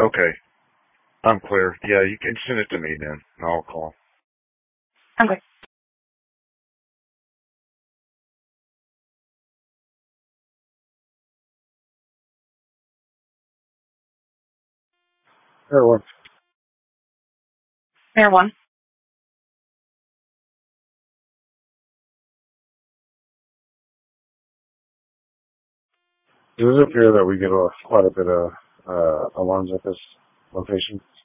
Okay, I'm clear. Yeah, you can send it to me then. And I'll call. Okay. Everyone, Mayor one. does it appear that we get quite a bit of alarms at this location?